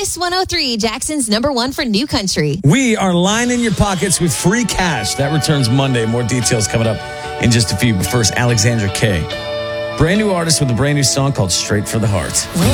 Kiss 103, Jackson's #1 for new country. We are lining your pockets with free cash. That returns Monday. More details coming up in just a few. But first, Alexandra Kay. Brand new artist with a brand new song called Straight for the Heart.